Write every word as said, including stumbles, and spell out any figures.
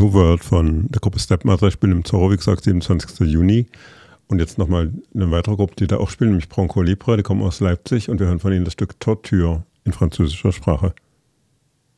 New World von der Gruppe Stepmother spielen im Zorro, wie gesagt, siebenundzwanzigsten Juni. Und jetzt nochmal eine weitere Gruppe, die da auch spielen, nämlich Bronco Libre, die kommen aus Leipzig und wir hören von ihnen das Stück Torture in französischer Sprache.